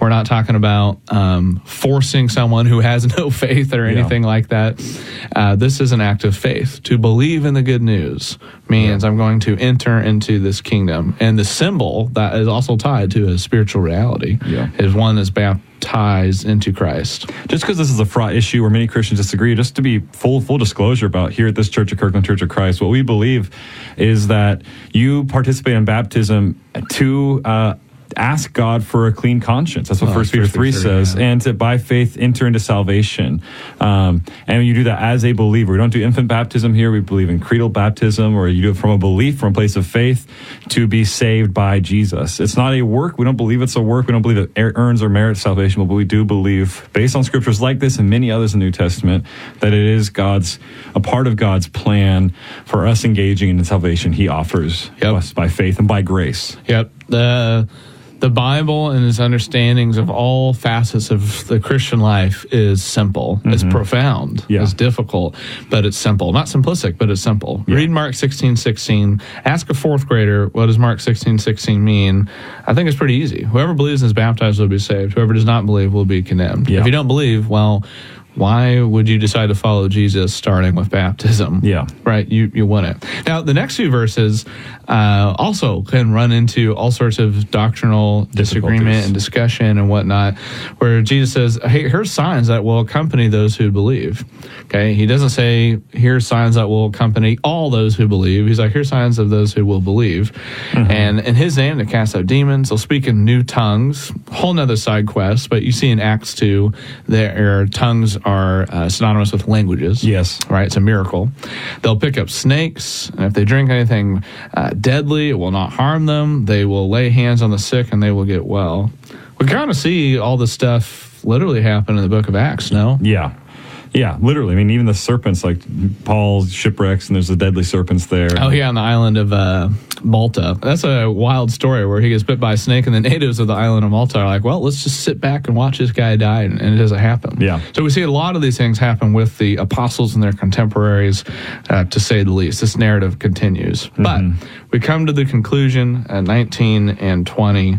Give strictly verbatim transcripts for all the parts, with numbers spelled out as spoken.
We're not talking about um, forcing someone who has no faith or anything yeah. like that. Uh, this is an act of faith. To believe in the good news means yeah. I'm going to enter into this kingdom. And the symbol that is also tied to a spiritual reality yeah. is one that's baptized into Christ. Just because this is a fraught issue where many Christians disagree, just to be full full disclosure about here at this church at Kirkland Church of Christ, what we believe is that you participate in baptism to uh, ask God for a clean conscience. That's what oh, First Peter three says. Yeah. And to, by faith, enter into salvation. Um, and you do that as a believer. We don't do infant baptism here. We believe in creedal baptism, or you do it from a belief, from a place of faith, to be saved by Jesus. It's not a work. We don't believe it's a work. We don't believe it earns or merits salvation, but we do believe, based on scriptures like this and many others in the New Testament, that it is God's, a part of God's plan for us engaging in the salvation he offers yep. us by faith and by grace. Yep. The... The Bible and its understandings of all facets of the Christian life is simple. Mm-hmm. It's profound. Yeah. It's difficult, but it's simple. Not simplistic, but it's simple. Yeah. Read Mark sixteen sixteen. Ask a fourth grader, what does Mark sixteen sixteen mean? I think it's pretty easy. Whoever believes and is baptized will be saved. Whoever does not believe will be condemned. Yeah. If you don't believe, well, why would you decide to follow Jesus starting with baptism? Yeah. Right? You you wouldn't. Now, the next few verses uh, also can run into all sorts of doctrinal disagreement and discussion and whatnot, where Jesus says, hey, here's signs that will accompany those who believe. Okay? He doesn't say, here's signs that will accompany all those who believe. He's like, here's signs of those who will believe. Mm-hmm. And in his name, they cast out demons. They'll speak in new tongues. Whole nother side quest, but you see in Acts two, their tongues are uh, synonymous with languages. Yes. Right? It's a miracle. They'll pick up snakes, and if they drink anything uh, deadly, it will not harm them. They will lay hands on the sick, and they will get well. We kind of see all this stuff literally happen in the book of Acts, no? Yeah. Yeah, literally. I mean, even the serpents, like Paul's shipwrecks, and there's the deadly serpents there. Oh, yeah, on the island of uh, Malta. That's a wild story where he gets bit by a snake, and the natives of the island of Malta are like, well, let's just sit back and watch this guy die, and, and it doesn't happen. Yeah. So we see a lot of these things happen with the apostles and their contemporaries, uh, to say the least. This narrative continues. Mm-hmm. But we come to the conclusion at nineteen and twenty,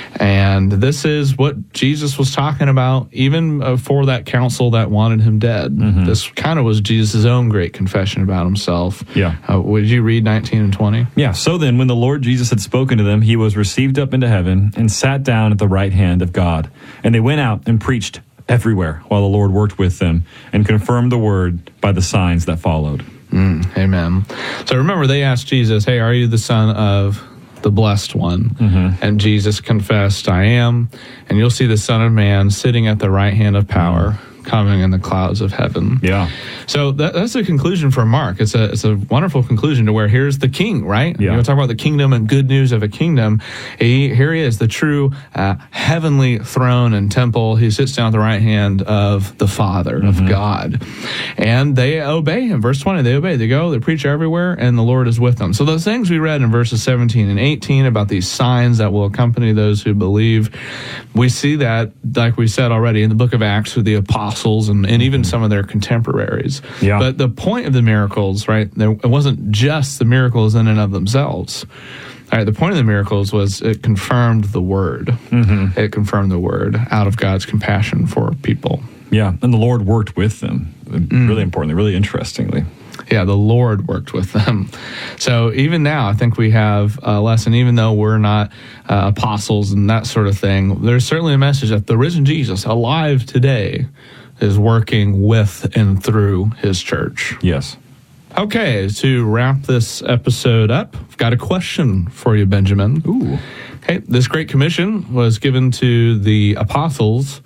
and this is what Jesus was talking about even uh, for that council that wanted him dead. Mm-hmm. This kind of was Jesus' own great confession about himself. Yeah. Uh, would you read nineteen and twenty? Yeah. So then, when the Lord Jesus had spoken to them, he was received up into heaven and sat down at the right hand of God. And they went out and preached everywhere while the Lord worked with them and confirmed the word by the signs that followed. Mm, amen. So remember, they asked Jesus, hey, are you the son of the blessed one? Mm-hmm. And Jesus confessed, I am. And you'll see the Son of Man sitting at the right hand of power, mm-hmm. coming in the clouds of heaven. Yeah. So that, that's the conclusion for Mark. It's a it's a wonderful conclusion to where here's the king, right? Yeah. You want to talk about the kingdom and good news of a kingdom. He, here he is, the true uh, heavenly throne and temple. He sits down at the right hand of the Father, mm-hmm. of God. And they obey him. Verse twenty, they obey. They go, they preach everywhere, and the Lord is with them. So those things we read in verses seventeen and eighteen about these signs that will accompany those who believe, we see that, like we said already, in the book of Acts with the apostles and, and even some of their contemporaries. Yeah. But the point of the miracles, right, there, it wasn't just the miracles in and of themselves. All right, the point of the miracles was it confirmed the word. Mm-hmm. It confirmed the word out of God's compassion for people. Yeah, and the Lord worked with them. Mm. Really importantly, really interestingly. Yeah, the Lord worked with them. So even now, I think we have a lesson, even though we're not uh, apostles and that sort of thing, there's certainly a message that the risen Jesus, alive today, is working with and through his church. Yes. Okay, to wrap this episode up, I've got a question for you, Benjamin. Ooh. Okay, this Great Commission was given to the apostles.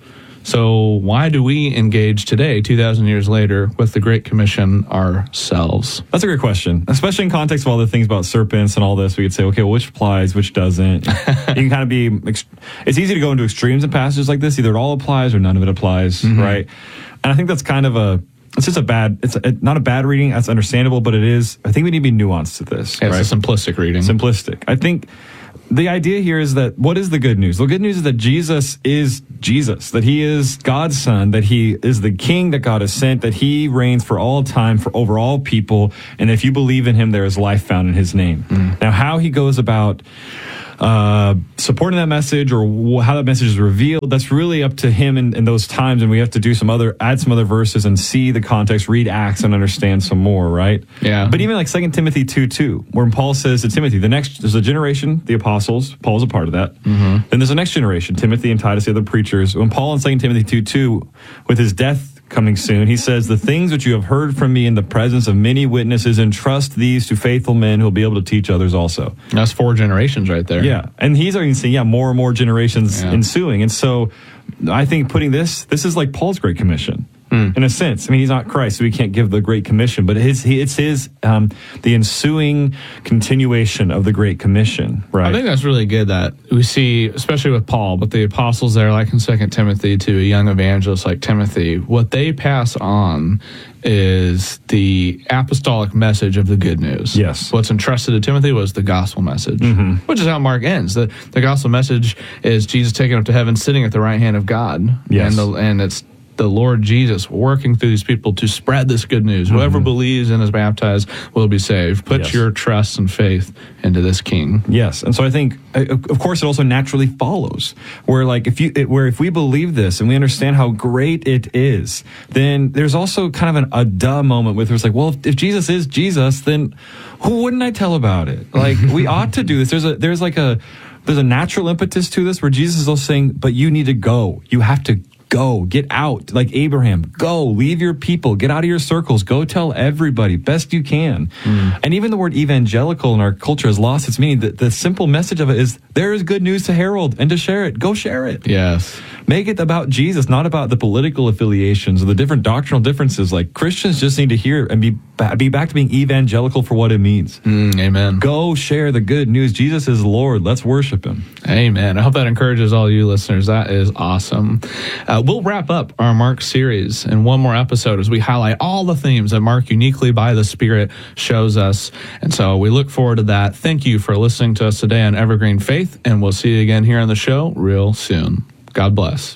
So why do we engage today, two thousand years later, with the Great Commission ourselves? That's a great question, especially in context of all the things about serpents and all this. We could say, okay, well, which applies, which doesn't. You can kind of be, it's easy to go into extremes in passages like this. Either it all applies or none of it applies, mm-hmm. right? And I think that's kind of a, it's just a bad, it's a, not a bad reading. That's understandable, but it is, I think we need to be nuanced to this. Yeah, right? It's a simplistic reading. Simplistic. I think the idea here is that, what is the good news? The good news is that Jesus is Jesus, that he is God's son, that he is the king that God has sent, that he reigns for all time, for over all people, and if you believe in him, there is life found in his name. Mm. Now, how he goes about uh, supporting that message or wh- how that message is revealed, that's really up to him in, in those times. And we have to do some other, add some other verses and see the context, read Acts and understand some more, right? Yeah. But even like Second Timothy two two, where Paul says to Timothy, the next, there's a generation, the apostles, Paul's a part of that. Mm-hmm. Then there's a next generation, Timothy and Titus, the other preachers. When Paul in Second Timothy two two, with his death coming soon, he says, the things which you have heard from me in the presence of many witnesses, entrust these to faithful men who will be able to teach others also. That's four generations right there. Yeah. And he's already saying, yeah, more and more generations yeah. ensuing. And so I think putting this, this is like Paul's Great Commission. Mm. In a sense, I mean, he's not Christ, so he can't give the Great Commission, but his, he, it's his, um, the ensuing continuation of the Great Commission, right? I think that's really good that we see, especially with Paul, but the apostles there, like in Second Timothy, to a young evangelist like Timothy, what they pass on is the apostolic message of the good news. Yes. What's entrusted to Timothy was the gospel message, mm-hmm. which is how Mark ends. The, the gospel message is Jesus taken up to heaven, sitting at the right hand of God. Yes. And, the, and it's the Lord Jesus working through these people to spread this good news. Mm-hmm. Whoever believes and is baptized will be saved. Put yes. your trust and faith into this King. Yes, and so I think, of course, it also naturally follows where, like, if you, where if we believe this and we understand how great it is, then there's also kind of an, a duh moment with it's like, well, if, if Jesus is Jesus, then who wouldn't I tell about it? Like, we ought to do this. There's a, there's like a, there's a natural impetus to this where Jesus is also saying, but you need to go. You have to go, get out, like Abraham, go, leave your people, get out of your circles, go tell everybody, best you can. Mm. And even the word evangelical in our culture has lost its meaning. The, the simple message of it is, there is good news to herald and to share it. Go share it. Yes. Make it about Jesus, not about the political affiliations or the different doctrinal differences. Like, Christians just need to hear and be, be back to being evangelical for what it means. Mm, amen. Go share the good news. Jesus is Lord. Let's worship him. Amen. I hope that encourages all you listeners. That is awesome. Uh, we'll wrap up our Mark series in one more episode as we highlight all the themes that Mark uniquely by the Spirit shows us. And so we look forward to that. Thank you for listening to us today on Evergreen Faith, and we'll see you again here on the show real soon. God bless.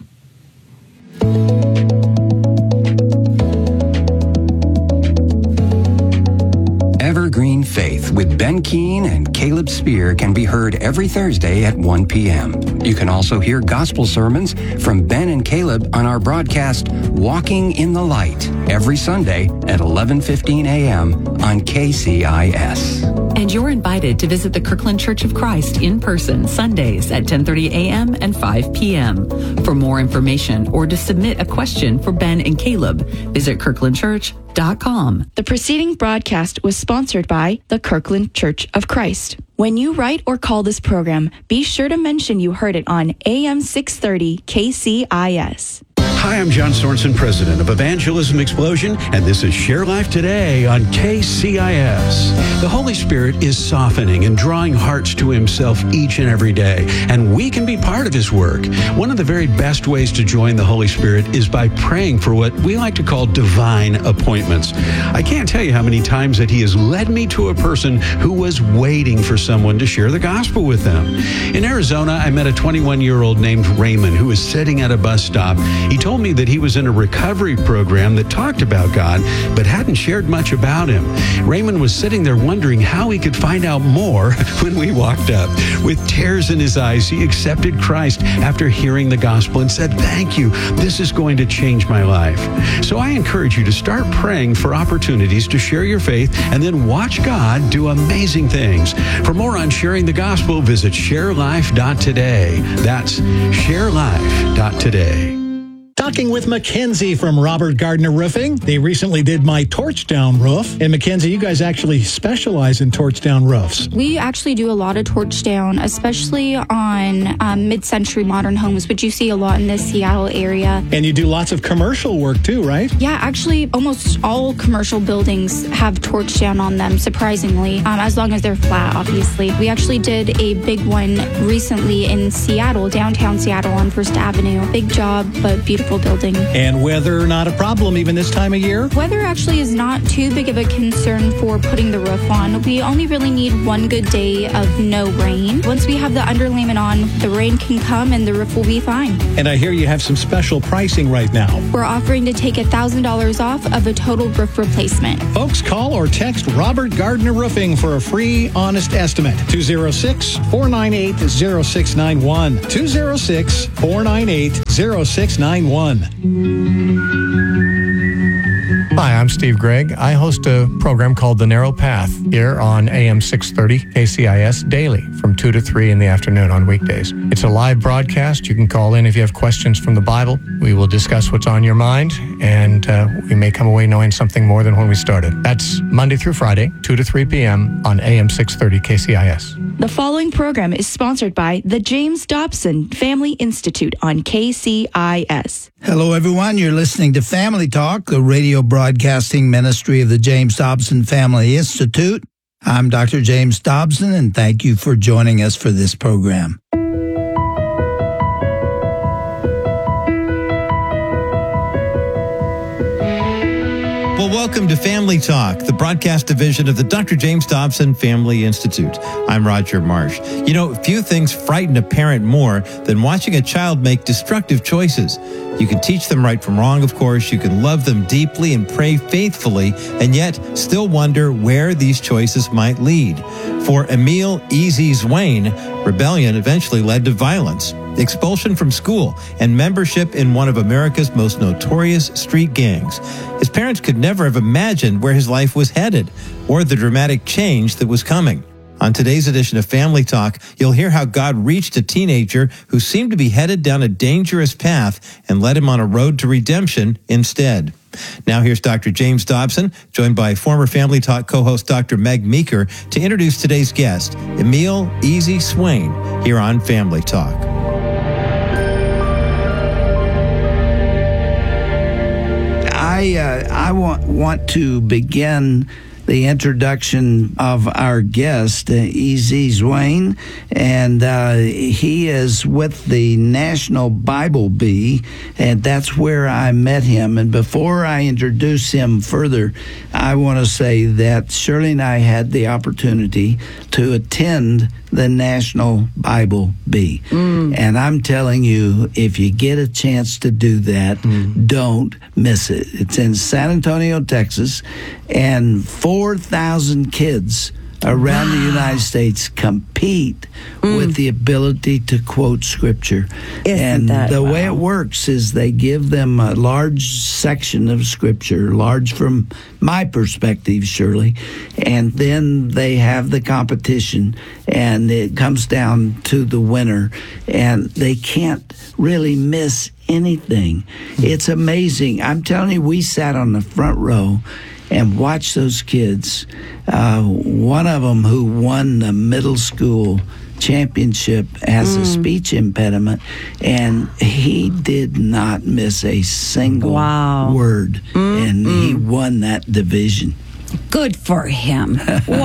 Evergreen Faith with Ben Keene and Caleb Spear can be heard every Thursday at one p.m. You can also hear gospel sermons from Ben and Caleb on our broadcast Walking in the Light every Sunday at eleven fifteen a.m. on K C I S. And you're invited to visit the Kirkland Church of Christ in person Sundays at ten thirty a.m. and five p.m. For more information or to submit a question for Ben and Caleb, visit kirkland church dot com. The preceding broadcast was sponsored by the Kirkland Church of Christ. When you write or call this program, be sure to mention you heard it on A M six thirty K C I S. Hi, I'm John Sorensen, president of Evangelism Explosion, and this is Share Life Today on K C I S. The Holy Spirit is softening and drawing hearts to himself each and every day, and we can be part of his work. One of the very best ways to join the Holy Spirit is by praying for what we like to call divine appointments. I can't tell you how many times that he has led me to a person who was waiting for someone to share the gospel with them. In Arizona, I met a twenty-one-year-old named Raymond who was sitting at a bus stop. He told me that he was in a recovery program that talked about God, but hadn't shared much about him. Raymond was sitting there wondering how he could find out more when we walked up. With tears in his eyes, he accepted Christ after hearing the gospel and said, "Thank you. This is going to change my life." So I encourage you to start praying for opportunities to share your faith and then watch God do amazing things. For more on sharing the gospel, visit share life dot today. That's share life dot today. Talking with Mackenzie from Robert Gardner Roofing. They recently did my torch down roof. And Mackenzie, you guys actually specialize in torch down roofs. We actually do a lot of torch down, especially on um, mid-century modern homes, which you see a lot in the Seattle area. And you do lots of commercial work too, right? Yeah, actually almost all commercial buildings have torch down on them, surprisingly, um, as long as they're flat, obviously. We actually did a big one recently in Seattle, downtown Seattle on First Avenue. Big job, but beautiful beautiful building. And weather not a problem even this time of year? Weather actually is not too big of a concern for putting the roof on. We only really need one good day of no rain. Once we have the underlayment on, the rain can come and the roof will be fine. And I hear you have some special pricing right now. We're offering to take one thousand dollars off of a total roof replacement. Folks, call or text Robert Gardner Roofing for a free, honest estimate. two oh six, four nine eight, oh six nine one. two oh six, four nine eight, oh six nine one. Hi, I'm Steve Gregg. I host a program called The Narrow Path here on A M six thirty K C I S daily from two to three in the afternoon on weekdays. It's a live broadcast. You can call in if you have questions from the Bible. We will discuss what's on your mind, and uh, we may come away knowing something more than when we started. That's Monday through Friday, two to three p.m. on A M six thirty K C I S. The following program is sponsored by the James Dobson Family Institute on K C I S. Hello, everyone. You're listening to Family Talk, the radio broadcasting ministry of the James Dobson Family Institute. I'm Doctor James Dobson, and thank you for joining us for this program. Well, welcome to Family Talk, the broadcast division of the Doctor James Dobson Family Institute. I'm Roger Marsh. You know, few things frighten a parent more than watching a child make destructive choices. You can teach them right from wrong, of course. You can love them deeply and pray faithfully, and yet still wonder where these choices might lead. For Emil Easy Zwane, rebellion eventually led to violence, expulsion from school, and membership in one of America's most notorious street gangs. His parents could never have imagined where his life was headed or the dramatic change that was coming. On today's edition of Family Talk, you'll hear how God reached a teenager who seemed to be headed down a dangerous path and led him on a road to redemption instead. Now here's Doctor James Dobson, joined by former Family Talk co-host Doctor Meg Meeker, to introduce today's guest, Emil Easy Zwane, here on Family Talk. I uh, I want want to begin the introduction of our guest, uh, Easy Zwane, and uh, he is with the National Bible Bee, and that's where I met him. And before I introduce him further, I want to say that Shirley and I had the opportunity to attend the National Bible Bee. Mm. And I'm telling you, if you get a chance to do that, mm. don't miss it. It's in San Antonio, Texas, and four thousand kids around wow. the United States compete mm. with the ability to quote Scripture. Isn't and that, the wow. way it works is they give them a large section of Scripture, large from my perspective, Shirley, and then they have the competition, and it comes down to the winner, and they can't really miss anything. Mm. It's amazing. I'm telling you, we sat on the front row and watch those kids. Uh, one of them who won the middle school championship has mm. a speech impediment, and he did not miss a single wow. word, mm. and mm. he won that division. Good for him.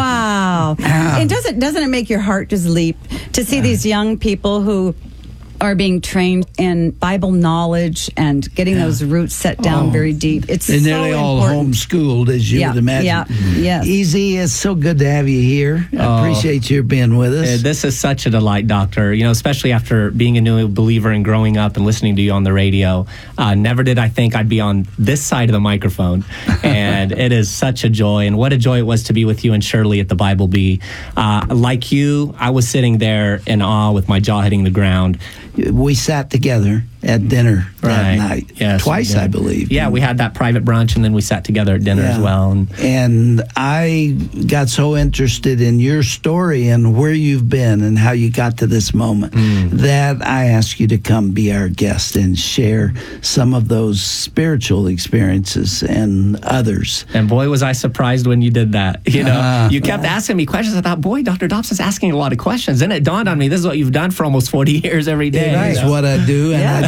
Wow. And doesn't doesn't it make your heart just leap to see these young people who are being trained in Bible knowledge and getting yeah. those roots set down oh. very deep. It's They're so nearly all important. homeschooled, as you yeah. would imagine. Yeah, mm-hmm. yes. Easy, it's so good to have you here. I oh. appreciate you being with us. Uh, this is such a delight, Doctor. You know, especially after being a new believer and growing up and listening to you on the radio. Uh, never did I think I'd be on this side of the microphone. And it is such a joy. And what a joy it was to be with you and Shirley at the Bible Bee. Uh, like you, I was sitting there in awe with my jaw hitting the ground. We sat together at dinner that right. night. Yes, Twice, I believe. Yeah, we had that private brunch, and then we sat together at dinner yeah. as well. And, and I got so interested in your story and where you've been and how you got to this moment mm. that I asked you to come be our guest and share some of those spiritual experiences and others. And boy, was I surprised when you did that. You know, uh, you kept asking me questions. I thought, boy, Doctor Dobson's asking a lot of questions. Then it dawned on me, this is what you've done for almost forty years every day. That's you know? what I do, and yeah. I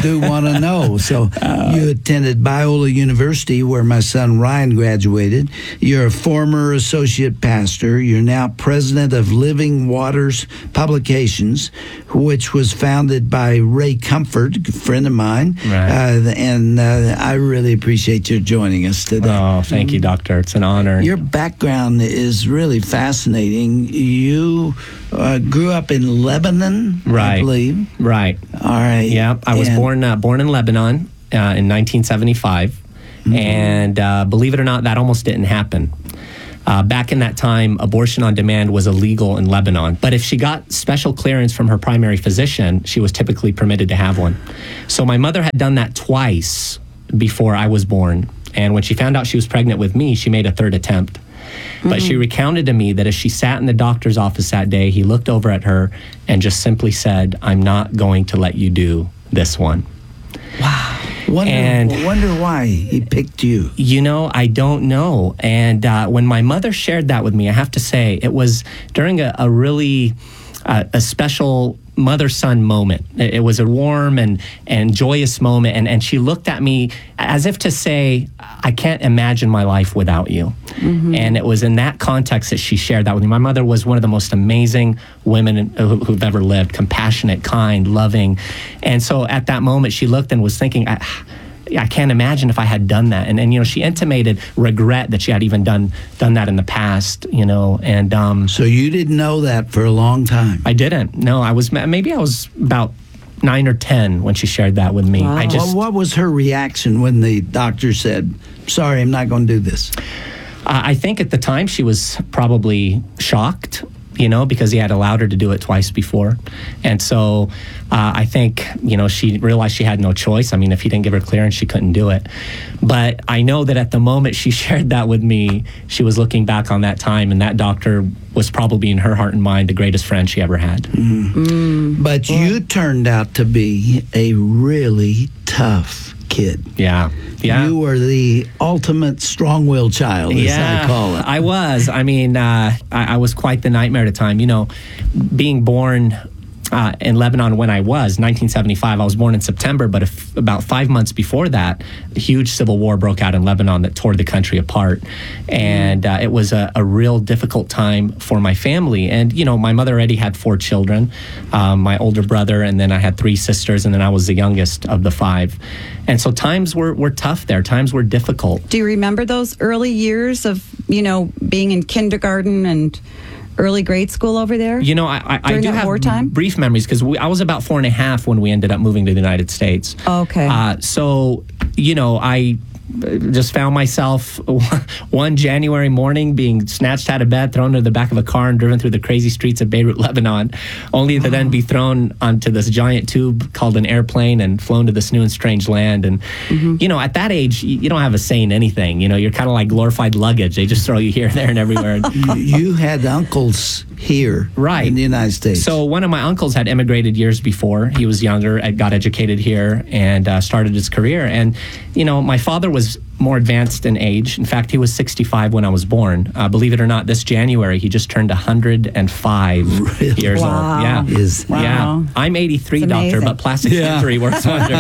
do want to know. So uh, you attended Biola University, where my son Ryan graduated. You're a former associate pastor. You're now president of Living Waters Publications, which was founded by Ray Comfort, a friend of mine. Right. Uh, and uh, I really appreciate your joining us today. Oh, thank you, Doctor. It's an honor. Your background is really fascinating. You uh, grew up in Lebanon, right. I believe. Right. All right. Yeah, I was and born uh, born in Lebanon uh, in nineteen seventy-five. Mm-hmm. And uh, believe it or not, that almost didn't happen. Uh, back in that time, abortion on demand was illegal in Lebanon. But if she got special clearance from her primary physician, she was typically permitted to have one. So my mother had done that twice before I was born. And when she found out she was pregnant with me, she made a third attempt. Mm-hmm. But she recounted to me that as she sat in the doctor's office that day, he looked over at her and just simply said, "I'm not going to let you do this one." Wow. Wonder, and wonder why he picked you. You know, I don't know. And uh, when my mother shared that with me, I have to say, it was during a, a really uh, a special mother-son moment. It, it was a warm and, and joyous moment. And, and she looked at me as if to say, "I can't imagine my life without you." Mm-hmm. And it was in that context that she shared that with me. My mother was one of the most amazing women who, who've ever lived, compassionate, kind, loving. And so at that moment, she looked and was thinking, I, I can't imagine if I had done that. And, and, you know, she intimated regret that she had even done done that in the past, you know. And um, so you didn't know that for a long time? I didn't. No, I was, maybe I was about nine or ten when she shared that with me. Wow. I just, well, what was her reaction when the doctor said, "Sorry, I'm not going to do this"? Uh, I think at the time she was probably shocked, you know, because he had allowed her to do it twice before. And so uh, I think, you know, she realized she had no choice. I mean, if he didn't give her clearance, she couldn't do it. But I know that at the moment she shared that with me, she was looking back on that time, and that doctor was probably in her heart and mind the greatest friend she ever had. Mm. Mm. But yeah. You turned out to be a really tough kid. Yeah. Yeah. You were the ultimate strong-willed child, as yeah, I call it. I was. I mean, uh, I, I was quite the nightmare at the time. You know, being born uh, in Lebanon when I was, nineteen seventy-five, I was born in September, but if, about five months before that, a huge civil war broke out in Lebanon that tore the country apart. And uh, it was a, a real difficult time for my family. And, you know, my mother already had four children, um, my older brother, and then I had three sisters, and then I was the youngest of the five. And so times were, were tough there. Times were difficult. Do you remember those early years of, you know, being in kindergarten and early grade school over there? You know, I, I, I do have wartime? brief memories because I was about four and a half when we ended up moving to the United States. Oh, okay. Uh, so, you know, I just found myself one January morning being snatched out of bed, thrown into the back of a car, and driven through the crazy streets of Beirut, Lebanon, only to oh. then be thrown onto this giant tube called an airplane and flown to this new and strange land. And, mm-hmm. you know, at that age, you don't have a say in anything. You know, you're kind of like glorified luggage. They just throw you here, there, and everywhere. You had uncles here right. in the United States. So one of my uncles had immigrated years before. He was younger, got educated here, and uh, started his career. And, you know, my father was more advanced in age. In fact, he was sixty-five when I was born. Uh, believe it or not, this January, he just turned one hundred five really? years wow. old. Yeah. Is, wow. yeah. I'm eighty-three, doctor, but plastic yeah. surgery works wonders.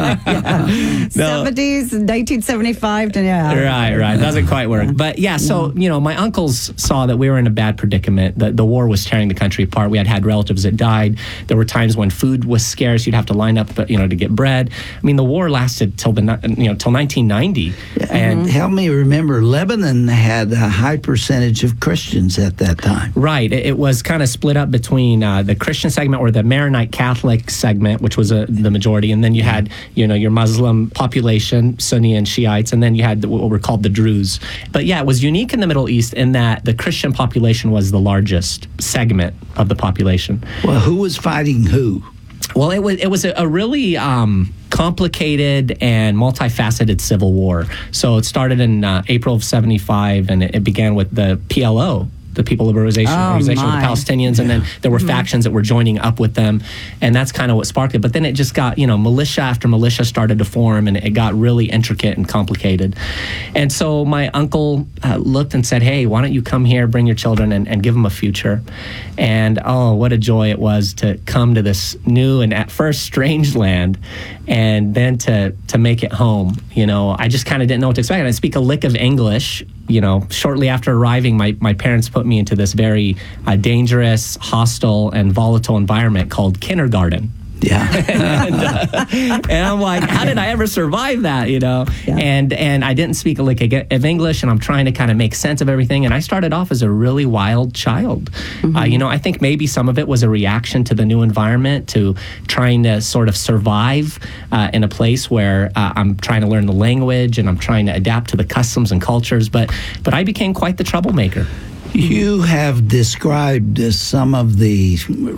yeah. no. seventies, nineteen seventy-five to yeah. Right, right. Doesn't quite work. But yeah, so, you know, my uncles saw that we were in a bad predicament. The, the war was tearing the country apart. We had had relatives that died. There were times when food was scarce. You'd have to line up, you know, to get bread. I mean, the war lasted till the, you know, till nineteen ninety. And mm-hmm. help me remember, Lebanon had a high percentage of Christians at that time. Right. It, it was kind of split up between uh, the Christian segment or the Maronite Catholic segment, which was a, the majority, and then you had, you know, your Muslim population, Sunni and Shiites, and then you had the, what were called the Druze. But yeah, it was unique in the Middle East in that the Christian population was the largest segment of the population. Well, who was fighting who? Well, it was it was a, a really um, complicated and multifaceted civil war. So it started in uh, April of seventy-five, and it, it began with the P L O. the People Liberation Oh, Organization, my. with the Palestinians, and then there were Mhm. factions that were joining up with them, and that's kind of what sparked it. But then it just got, you know, militia after militia started to form, and it got really intricate and complicated. And so my uncle uh, looked and said, hey, why don't you come here, bring your children, and, and give them a future. And oh, what a joy it was to come to this new and at first strange land, and then to to make it home. You know, I just kind of didn't know what to expect. I speak a lick of English. You know, shortly after arriving, my, my parents put me into this very uh, dangerous, hostile, and volatile environment called kindergarten. Yeah. and, uh, and I'm like, how did I ever survive that, you know? Yeah. And and I didn't speak a lick of English, and I'm trying to kind of make sense of everything. And I started off as a really wild child. Mm-hmm. Uh, you know, I think maybe some of it was a reaction to the new environment, to trying to sort of survive uh, in a place where uh, I'm trying to learn the language and I'm trying to adapt to the customs and cultures. But, but I became quite the troublemaker. You have described uh, some of the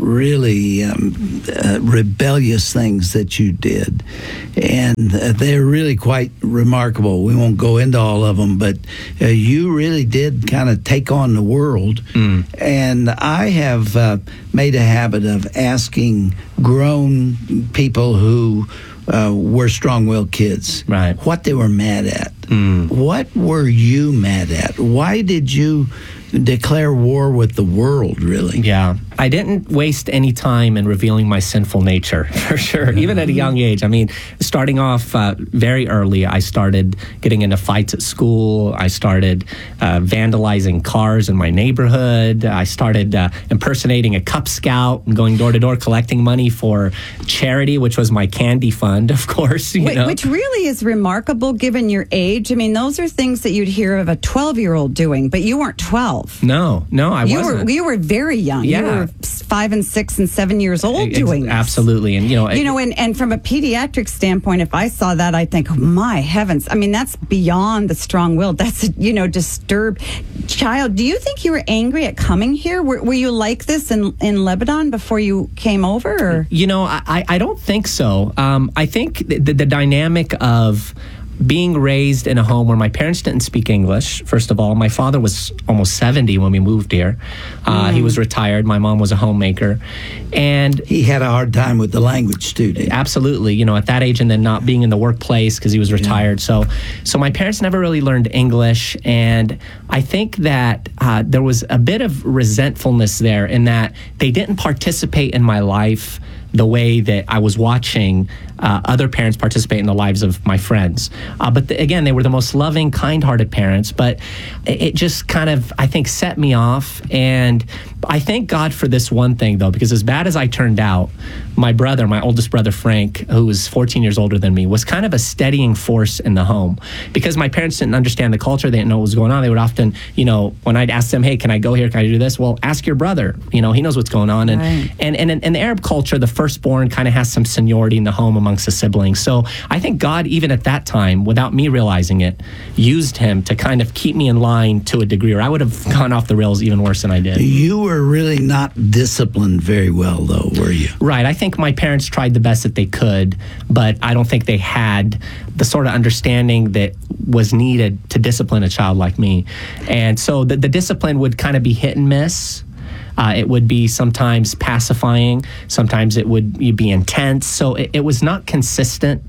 really um, uh, rebellious things that you did, and uh, they're really quite remarkable. We won't go into all of them, but uh, you really did kind of take on the world. Mm. And I have uh, made a habit of asking grown people who uh, were strong-willed kids right. what they were mad at. Mm. What were you mad at? Why did you declare war with the world, really? Yeah. I didn't waste any time in revealing my sinful nature, for sure, even at a young age. I mean, starting off uh, very early, I started getting into fights at school. I started uh, vandalizing cars in my neighborhood. I started uh, impersonating a Cub Scout and going door to door collecting money for charity, which was my candy fund, of course. You Wait, know? Which really is remarkable given your age. I mean, those are things that you'd hear of a twelve-year-old doing, but you weren't twelve. No, no, I you wasn't. Were, you were very young. Yeah. You were five and six and seven years old doing this. Absolutely. And, you know, you know, and, and from a pediatric standpoint, if I saw that, I'd think, oh, my heavens. I mean, that's beyond the strong-willed. That's a, you know, disturbed child. Do you think you were angry at coming here? Were, were you like this in, in Lebanon before you came over? Or? You know, I, I don't think so. Um, I think the, the dynamic of being raised in a home where my parents didn't speak English, first of all. My father was almost seventy when we moved here. Uh, mm. He was retired. My mom was a homemaker. And he had a hard time with the language, too, didn't he? Absolutely. You know, at that age, and then not being in the workplace because he was retired. Yeah. So so my parents never really learned English. And I think that uh, there was a bit of resentfulness there in that they didn't participate in my life the way that I was watching uh, other parents participate in the lives of my friends. Uh, but the, again, they were the most loving, kind-hearted parents, but it, it just kind of, I think, set me off. And I thank God for this one thing, though, because as bad as I turned out, my brother, my oldest brother, Frank, who was fourteen years older than me, was kind of a steadying force in the home. Because my parents didn't understand the culture, they didn't know what was going on, they would often, you know, when I'd ask them, hey, can I go here, can I do this? Well, ask your brother. You know, he knows what's going on. And, right. and, and in, in the Arab culture, the firstborn kind of has some seniority in the home amongst the siblings. So I think God, even at that time, without me realizing it, used him to kind of keep me in line to a degree, or I would have gone off the rails even worse than I did. You were really not disciplined very well, though, were you? Right. I think my parents tried the best that they could, but I don't think they had the sort of understanding that was needed to discipline a child like me. And so the, the discipline would kind of be hit and miss. Uh, it would be sometimes pacifying. Sometimes it would be intense. So it, it was not consistent,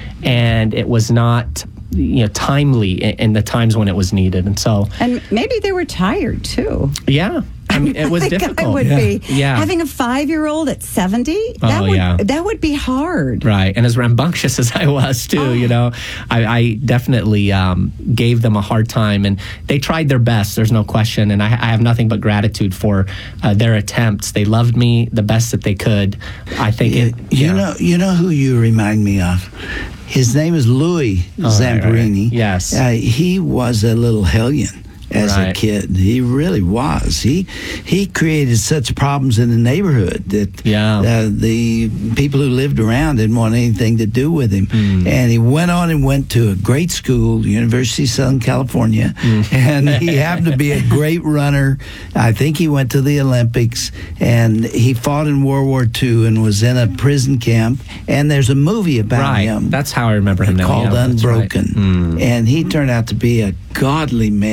and it was not, you know, timely in, in the times when it was needed. And so, and maybe they were tired too. Yeah. I mean, it was I think difficult. I would yeah. be. Yeah. Having a five-year-old at seventy, oh, that would yeah. that would be hard. Right. And as rambunctious as I was, too, oh. you know, I, I definitely um, gave them a hard time. And they tried their best, there's no question. And I, I have nothing but gratitude for uh, their attempts. They loved me the best that they could. I think you, it... You yeah. know, you know who you remind me of? His name is Louis oh, Zamperini. Right, right. Yes. Uh, he was a little hellion. As right. a kid, he really was. He he created such problems in the neighborhood that yeah. uh, the people who lived around didn't want anything to do with him. Mm. And he went on and went to a great school, University of Southern California, mm. and he happened to be a great runner. I think he went to the Olympics, and he fought in World War Two and was in a prison camp. And there's a movie about right. him. That's how I remember him now. Called yeah, Unbroken. Right. Mm. And he turned out to be a godly man. Wow.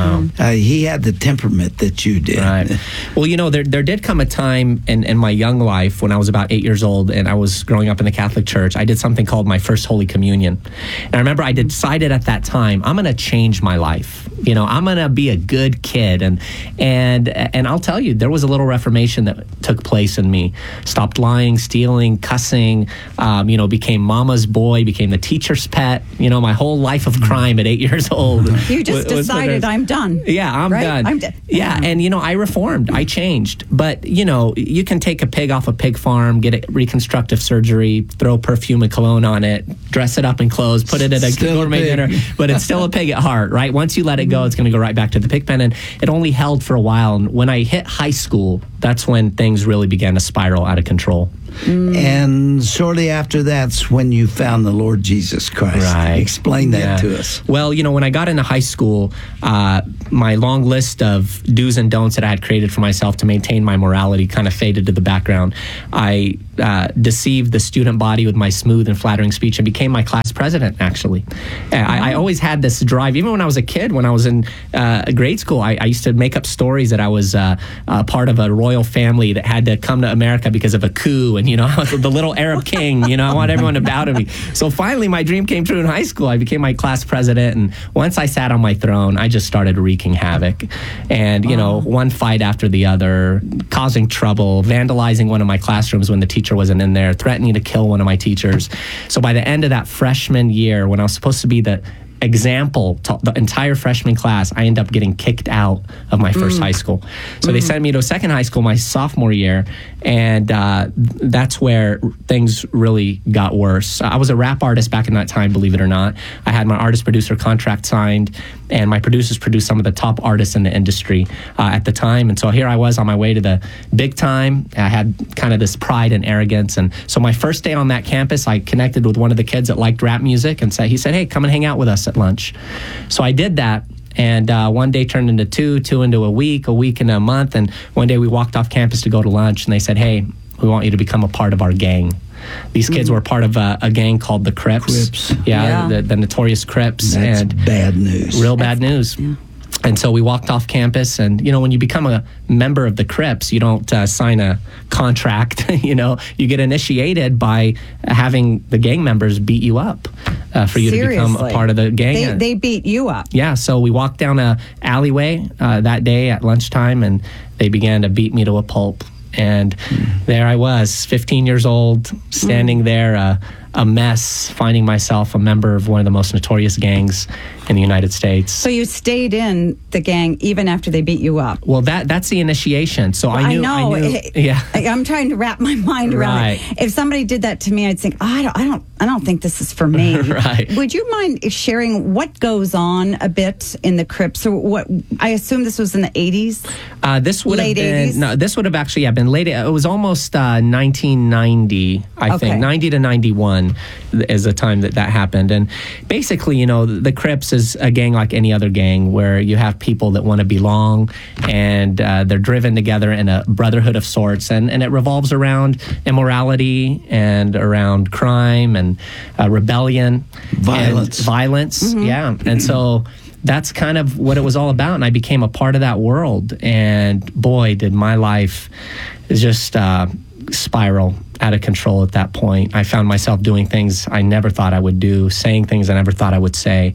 Wow. Uh, he had the temperament that you did. Right. Well, you know, there there did come a time in, in my young life when I was about eight years old and I was growing up in the Catholic Church. I did something called my first Holy Communion. And I remember I decided at that time, I'm going to change my life. You know, I'm going to be a good kid. And, and, and I'll tell you, there was a little reformation that took place in me. Stopped lying, stealing, cussing, um, you know, became mama's boy, became the teacher's pet. You know, my whole life of crime at eight years old. You just was, decided was I'm done. Yeah, I'm right? done. I'm done. Yeah, and you know, I reformed. I changed. But, you know, you can take a pig off a pig farm, get a reconstructive surgery, throw perfume and cologne on it, dress it up in clothes, put it at a Still gourmet a dinner, but it's still a pig at heart, right? Once you let it go, it's going to go right back to the pig pen. And it only held for a while. And when I hit high school, that's when things really began to spiral out of control. Mm. And shortly after that's when you found the Lord Jesus Christ. Right. Explain that Yeah. to us. Well, you know, when I got into high school, uh, my long list of do's and don'ts that I had created for myself to maintain my morality kind of faded to the background. I uh, deceived the student body with my smooth and flattering speech and became my class president, actually. Uh, I, I always had this drive, even when I was a kid, when I was in uh, grade school, I, I used to make up stories that I was uh, uh, part of a royal family that had to come to America because of a coup. And, you know, I was the little Arab king, you know, I want everyone to bow to me. So finally, my dream came true in high school. I became my class president. And once I sat on my throne, I just started wreaking havoc. And, you know, one fight after the other, causing trouble, vandalizing one of my classrooms when the teacher wasn't in there, threatening to kill one of my teachers. So by the end of that freshman year, when I was supposed to be the example to the entire freshman class, I ended up getting kicked out of my first mm. high school. So mm. they sent me to a second high school my sophomore year, and uh, that's where things really got worse. I was a rap artist back in that time, believe it or not. I had my artist-producer contract signed, and my producers produced some of the top artists in the industry uh, at the time. And so here I was on my way to the big time. I had kind of this pride and arrogance. And so my first day on that campus, I connected with one of the kids that liked rap music and said, he said, hey, come and hang out with us at lunch. So I did that. And uh, one day turned into two, two into a week, a week into a month. And one day we walked off campus to go to lunch, and they said, hey, we want you to become a part of our gang. These kids mm. were part of a, a gang called the Crips. Crips. Yeah, yeah. The, the notorious Crips. That's and bad news. Real bad news. Yeah. And so we walked off campus, and, you know, when you become a member of the Crips, you don't uh, sign a contract, you know, you get initiated by having the gang members beat you up uh, for you Seriously? to become a part of the gang. They, they beat you up. Yeah, so we walked down a alleyway uh, that day at lunchtime, and they began to beat me to a pulp. And mm. there I was, fifteen years old, standing mm. there, uh, a mess, finding myself a member of one of the most notorious gangs in the United States. So you stayed in the gang even after they beat you up? Well, that that's the initiation. So well, I knew. I know. I knew, it, yeah. I'm trying to wrap my mind around right. it. If somebody did that to me, I'd think, oh, I don't, I don't, I don't think this is for me. Right. Would you mind sharing what goes on a bit in the Crips? Or what? I assume this was in the eighties. Uh, this would late have been eighties? No. This would have actually yeah, been late. It was almost uh, nineteen ninety, I okay. think, ninety to ninety-one is the time that that happened. And basically, you know, the Crips is a gang like any other gang, where you have people that want to belong, and uh, they're driven together in a brotherhood of sorts, and, and it revolves around immorality and around crime and uh, rebellion, violence, and violence, mm-hmm. yeah. And so that's kind of what it was all about, and I became a part of that world. And boy, did my life just uh, spiral out of control at that point. I found myself doing things I never thought I would do, saying things I never thought I would say.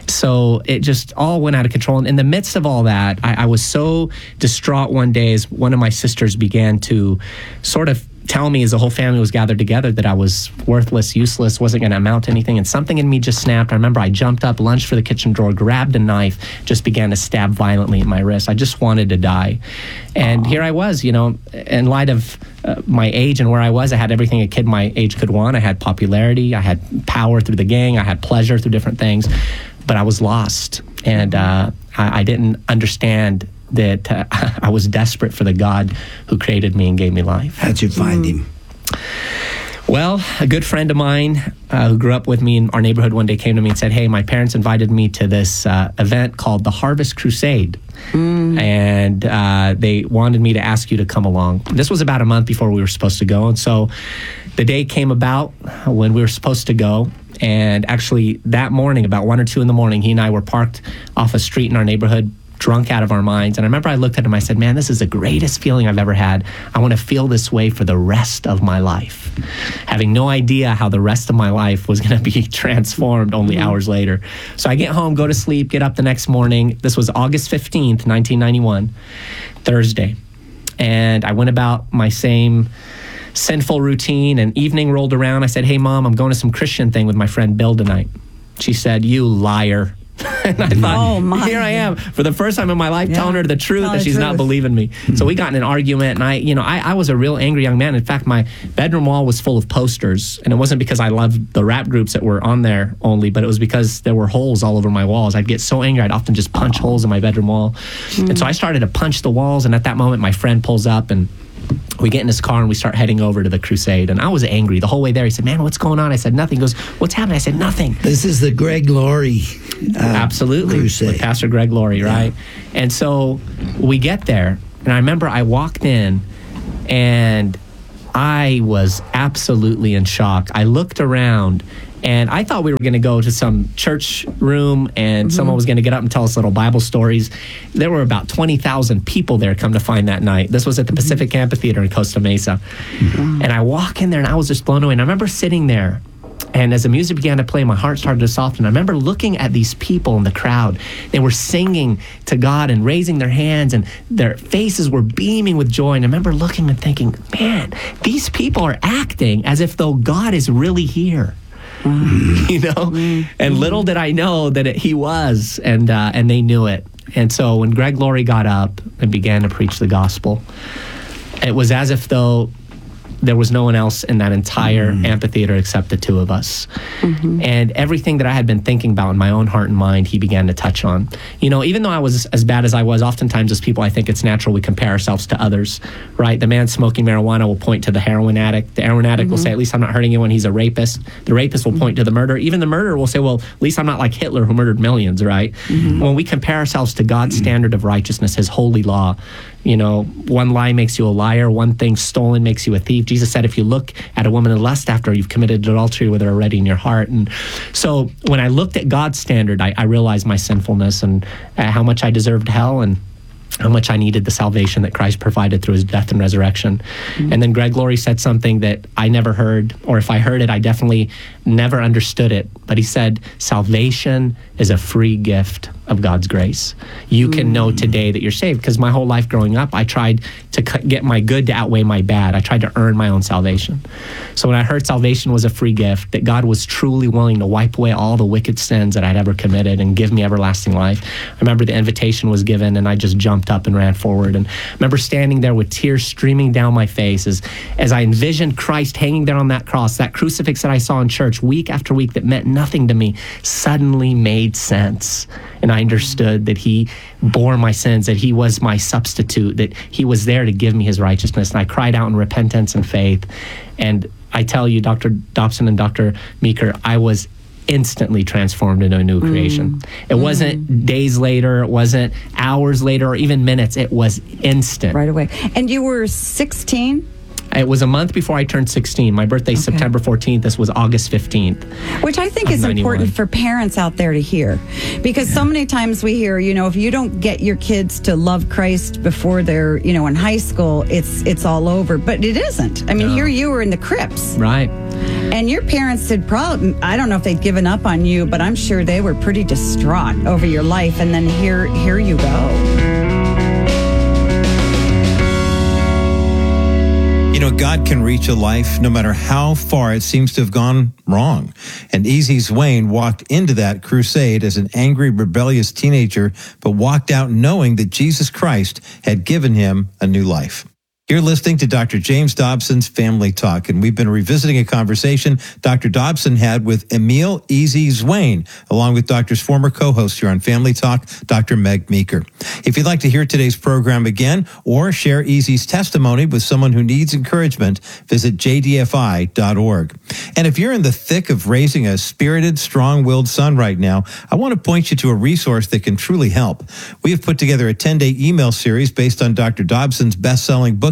So it just all went out of control. And in the midst of all that, I, I was so distraught one day as one of my sisters began to sort of tell me, as the whole family was gathered together, that I was worthless, useless, wasn't going to amount to anything. And something in me just snapped. I remember I jumped up, lunged for the kitchen drawer, grabbed a knife, just began to stab violently at my wrist. I just wanted to die. And Aww. Here I was, you know, in light of uh, my age and where I was, I had everything a kid my age could want. I had popularity, I had power through the gang, I had pleasure through different things, but I was lost. And uh, I, I didn't understand that uh, I was desperate for the God who created me and gave me life. How'd you find mm. him? Well, a good friend of mine uh, who grew up with me in our neighborhood one day came to me and said, hey, my parents invited me to this uh, event called the Harvest Crusade. Mm. And uh, they wanted me to ask you to come along. This was about a month before we were supposed to go. And so the day came about when we were supposed to go. And actually that morning, about one or two in the morning, he and I were parked off a street in our neighborhood, drunk out of our minds. And I remember I looked at him, I said, man, this is the greatest feeling I've ever had. I want to feel this way for the rest of my life. Having no idea how the rest of my life was going to be transformed only mm-hmm. hours later. So I get home, go to sleep, get up the next morning. This was August fifteenth, nineteen ninety-one, Thursday. And I went about my same sinful routine, and evening rolled around. I said, hey, Mom, I'm going to some Christian thing with my friend Bill tonight. She said, you liar. And I thought, oh my. Here I am for the first time in my life yeah. telling her the truth, Tell and she's truth. not believing me. So we got in an argument, and I, you know, I, I was a real angry young man. In fact, my bedroom wall was full of posters, and it wasn't because I loved the rap groups that were on there only, but it was because there were holes all over my walls. I'd get so angry, I'd often just punch holes in my bedroom wall. Mm. And so I started to punch the walls, and at that moment, my friend pulls up, and we get in his car and we start heading over to the crusade. And I was angry the whole way there. He said, man, what's going on? I said, nothing. He goes, what's happening? I said, nothing. This is the Greg Laurie uh, Absolutely. crusade. With Pastor Greg Laurie, yeah. right? And so we get there. And I remember I walked in and I was absolutely in shock. I looked around and I thought we were going to go to some church room and mm-hmm. someone was going to get up and tell us little Bible stories. There were about twenty thousand people there, come to find, that night. This was at the mm-hmm. Pacific Amphitheater in Costa Mesa. Mm-hmm. And I walk in there and I was just blown away. And I remember sitting there, and as the music began to play, my heart started to soften. I remember looking at these people in the crowd. They were singing to God and raising their hands, and their faces were beaming with joy. And I remember looking and thinking, man, these people are acting as if though God is really here. Mm. You know, mm. and little did I know that it, he was, and uh, and they knew it. And so when Greg Laurie got up and began to preach the gospel, it was as if though there was no one else in that entire mm. amphitheater except the two of us. Mm-hmm. And everything that I had been thinking about in my own heart and mind, he began to touch on. You know, even though I was as bad as I was, oftentimes as people, I think it's natural we compare ourselves to others, right? The man smoking marijuana will point to the heroin addict. The heroin addict mm-hmm. will say, at least I'm not hurting anyone, he's a rapist. The rapist will mm-hmm. point to the murderer. Even the murderer will say, well, at least I'm not like Hitler who murdered millions, right? Mm-hmm. When we compare ourselves to God's mm-hmm. standard of righteousness, his holy law, you know, one lie makes you a liar, one thing stolen makes you a thief. Jesus said, if you look at a woman and lust after her, you've committed adultery with her already in your heart. And so when I looked at God's standard, I, I realized my sinfulness and uh, how much I deserved hell and how much I needed the salvation that Christ provided through his death and resurrection. Mm-hmm. And then Greg Laurie said something that I never heard, or if I heard it, I definitely never understood it. But he said, salvation is a free gift of God's grace. You can know today that you're saved, because my whole life growing up, I tried to get my good to outweigh my bad. I tried to earn my own salvation. So when I heard salvation was a free gift, that God was truly willing to wipe away all the wicked sins that I'd ever committed and give me everlasting life, I remember the invitation was given and I just jumped up and ran forward. And I remember standing there with tears streaming down my face as, as I envisioned Christ hanging there on that cross. That crucifix that I saw in church week after week that meant nothing to me suddenly made sense. And I understood that he bore my sins, that he was my substitute, that he was there to give me his righteousness. And I cried out in repentance and faith. And I tell you, Doctor Dobson and Doctor Meeker, I was instantly transformed into a new creation. Mm. It mm. wasn't days later, it wasn't hours later, or even minutes. It was instant. Right away. And you were sixteen? It was a month before I turned sixteen. My birthday's okay. September fourteenth. This was August fifteenth. Which I think is ninety-one. Important for parents out there to hear. Because yeah. so many times we hear, you know, if you don't get your kids to love Christ before they're, you know, in high school, it's it's all over. But it isn't. I mean, no. Here you were in the crypts. Right. And your parents had probably, I don't know if they'd given up on you, but I'm sure they were pretty distraught over your life. And then here, here you go. You know, God can reach a life no matter how far it seems to have gone wrong. And Easy Zwane walked into that crusade as an angry, rebellious teenager, but walked out knowing that Jesus Christ had given him a new life. You're listening to Doctor James Dobson's Family Talk, and we've been revisiting a conversation Doctor Dobson had with Emil Easy Zwane, along with Doctor's former co-host here on Family Talk, Doctor Meg Meeker. If you'd like to hear today's program again or share Easy's testimony with someone who needs encouragement, visit j d f i dot org. And if you're in the thick of raising a spirited, strong-willed son right now, I want to point you to a resource that can truly help. We have put together a ten-day email series based on Doctor Dobson's best-selling book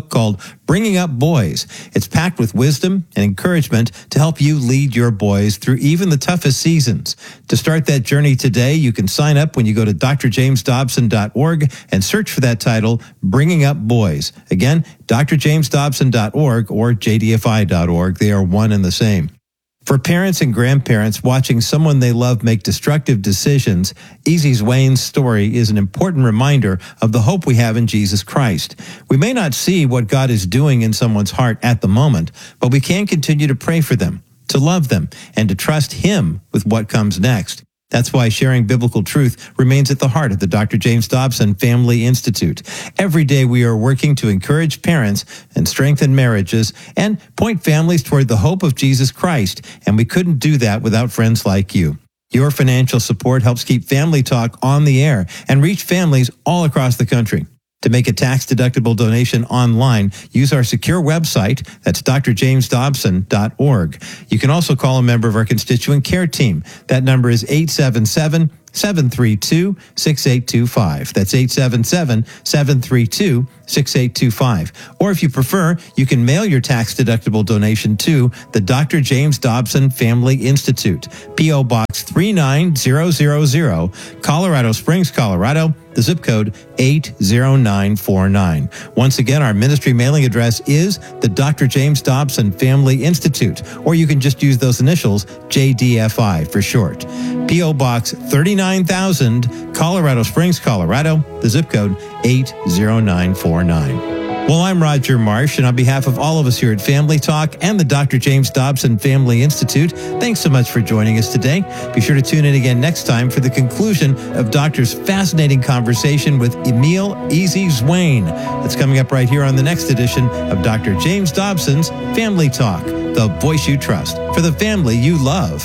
book called Bringing Up Boys. It's packed with wisdom and encouragement to help you lead your boys through even the toughest seasons. To start that journey today, you can sign up when you go to d r james dobson dot org and search for that title, Bringing Up Boys. Again, d r james dobson dot org or j d f i dot org. They are one and the same. For parents and grandparents watching someone they love make destructive decisions, Easy Zwain's story is an important reminder of the hope we have in Jesus Christ. We may not see what God is doing in someone's heart at the moment, but we can continue to pray for them, to love them, and to trust Him with what comes next. That's why sharing biblical truth remains at the heart of the Doctor James Dobson Family Institute. Every day we are working to encourage parents and strengthen marriages and point families toward the hope of Jesus Christ, and we couldn't do that without friends like you. Your financial support helps keep Family Talk on the air and reach families all across the country. To make a tax-deductible donation online, use our secure website. That's d r james dobson dot org. You can also call a member of our constituent care team. That number is eight seven seven, seven three two, six eight two five. That's eight seven seven, seven three two, six eight two five. Or if you prefer, you can mail your tax-deductible donation to the Doctor James Dobson Family Institute, P O. Box three nine zero zero zero, Colorado Springs, Colorado, the zip code eight zero nine four nine. Once again, our ministry mailing address is the Doctor James Dobson Family Institute, or you can just use those initials, J D F I for short. P O. Box thirty-nine thousand, Colorado Springs, Colorado, the zip code eight zero nine four nine. Well, I'm Roger Marsh, and on behalf of all of us here at Family Talk and the Doctor James Dobson Family Institute, thanks so much for joining us today. Be sure to tune in again next time for the conclusion of Doctor's fascinating conversation with Emil Easy Zwain. That's coming up right here on the next edition of Doctor James Dobson's Family Talk, the voice you trust for the family you love.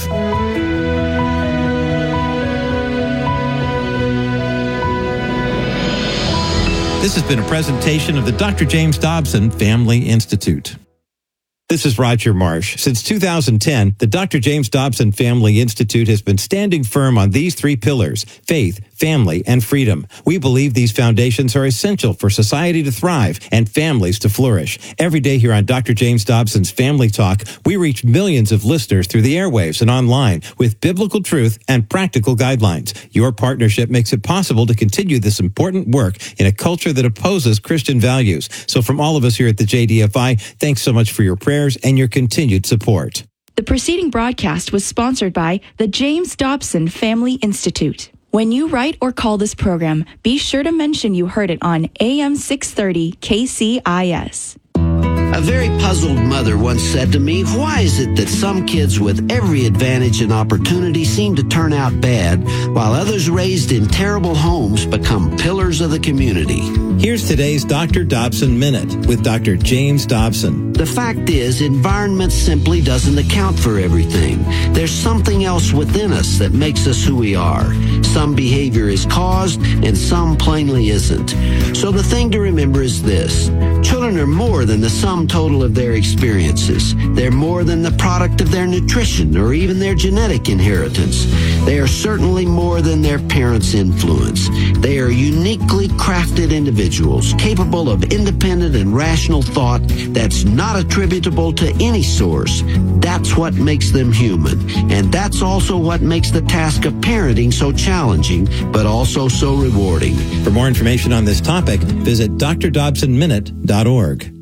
This has been a presentation of the Doctor James Dobson Family Institute. This is Roger Marsh. Since two thousand ten, the Doctor James Dobson Family Institute has been standing firm on these three pillars: faith, family, and freedom. We believe these foundations are essential for society to thrive and families to flourish. Every day here on Doctor James Dobson's Family Talk, we reach millions of listeners through the airwaves and online with biblical truth and practical guidelines. Your partnership makes it possible to continue this important work in a culture that opposes Christian values. So from all of us here at the J D F I, thanks so much for your prayers and your continued support. The preceding broadcast was sponsored by the James Dobson Family Institute. When you write or call this program, be sure to mention you heard it on A M six thirty K C I S. A very puzzled mother once said to me, why is it that some kids with every advantage and opportunity seem to turn out bad, while others raised in terrible homes become pillars of the community? Here's today's Doctor Dobson Minute with Doctor James Dobson. The fact is, environment simply doesn't account for everything. There's something else within us that makes us who we are. Some behavior is caused, and some plainly isn't. So the thing to remember is this: children are more than the sum total of their experiences. They're more than the product of their nutrition or even their genetic inheritance. They are certainly more than their parents' influence. They are uniquely crafted individuals, capable of independent and rational thought that's not attributable to any source. That's what makes them human. And that's also what makes the task of parenting so challenging, but also so rewarding. For more information on this topic, visit d r dobson minute dot org.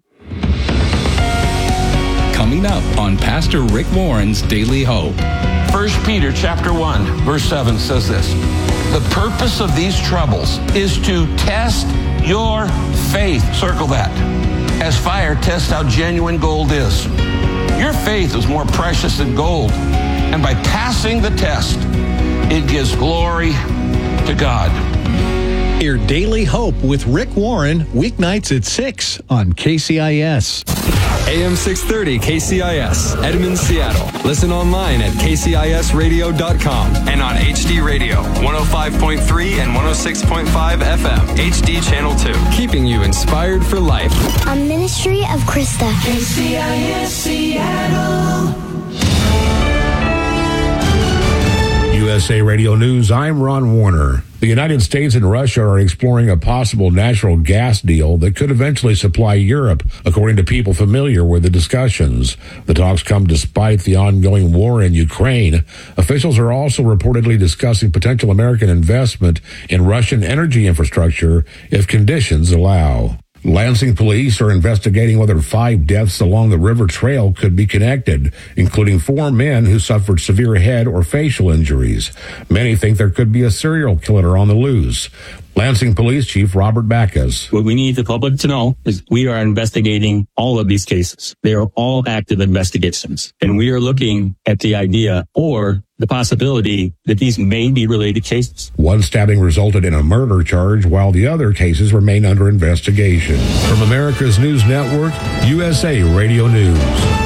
Coming up on Pastor Rick Warren's Daily Hope. First Peter chapter one, verse seven says this: the purpose of these troubles is to test your faith. Circle that. As fire tests how genuine gold is. Your faith is more precious than gold. And by passing the test, it gives glory to God. Hear Daily Hope with Rick Warren, weeknights at six on K C I S. A M six thirty K C I S, Edmond, Seattle. Listen online at k c i s radio dot com and on H D Radio, one oh five point three and one oh six point five F M, H D Channel two. Keeping you inspired for life. A ministry of Krista. K C I S Seattle. U S S A Radio News, I'm Ron Warner. The United States and Russia are exploring a possible natural gas deal that could eventually supply Europe, according to people familiar with the discussions. The talks come despite the ongoing war in Ukraine. Officials are also reportedly discussing potential American investment in Russian energy infrastructure if conditions allow. Lansing police are investigating whether five deaths along the river trail could be connected, including four men who suffered severe head or facial injuries. Many think there could be a serial killer on the loose. Lansing Police Chief Robert Backus. What we need the public to know is we are investigating all of these cases. They are all active investigations. And we are looking at the idea or the possibility that these may be related cases. One stabbing resulted in a murder charge, while the other cases remain under investigation. From America's News Network, U S A Radio News.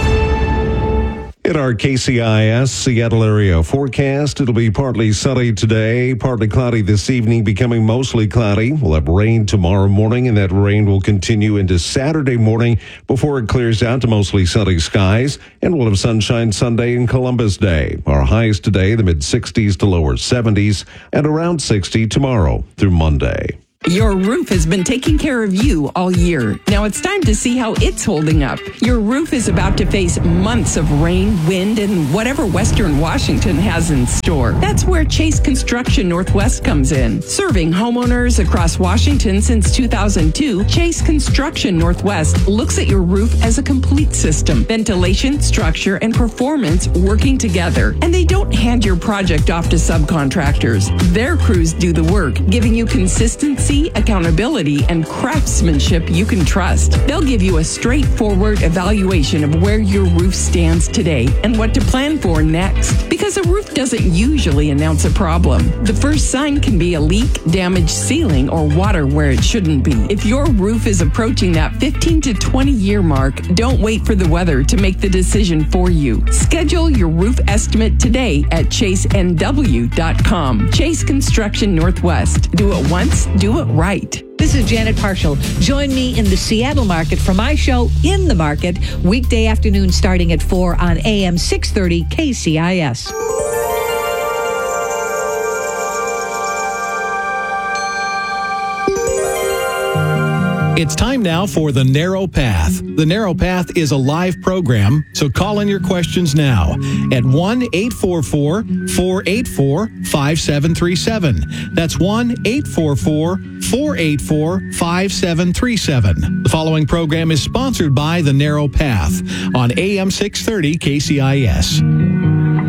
In our K C I S Seattle area forecast, it'll be partly sunny today, partly cloudy this evening, becoming mostly cloudy. We'll have rain tomorrow morning, and that rain will continue into Saturday morning before it clears out to mostly sunny skies. And we'll have sunshine Sunday and Columbus Day. Our highs today, the mid-sixties to lower seventies, and around sixty tomorrow through Monday. Your roof has been taking care of you all year. Now it's time to see how it's holding up. Your roof is about to face months of rain, wind, and whatever Western Washington has in store. That's where Chase Construction Northwest comes in. Serving homeowners across Washington since two thousand two, Chase Construction Northwest looks at your roof as a complete system. Ventilation, structure, and performance working together. And they don't hand your project off to subcontractors. Their crews do the work, giving you consistency, accountability, and craftsmanship you can trust. They'll give you a straightforward evaluation of where your roof stands today and what to plan for next. Because a roof doesn't usually announce a problem. The first sign can be a leak, damaged ceiling, or water where it shouldn't be. If your roof is approaching that fifteen to twenty year mark, don't wait for the weather to make the decision for you. Schedule your roof estimate today at chase n w dot com. Chase Construction Northwest. Do it once, do it right. This is Janet Parshall. Join me in the Seattle market for my show, In the Market, weekday afternoon starting at four on A M six thirty K C I S. It's time now for The Narrow Path. The Narrow Path is a live program, so call in your questions now at one eight four four, four eight four, five seven three seven. That's one eight four four, four eight four, five seven three seven. The following program is sponsored by The Narrow Path on A M six thirty K C I S.